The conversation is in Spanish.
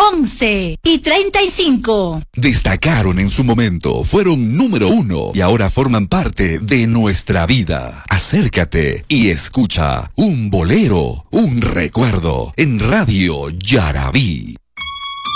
11:35. Destacaron en su momento, fueron número 1 y ahora forman parte de nuestra vida. Acércate y escucha un bolero, un recuerdo en Radio Yarabí.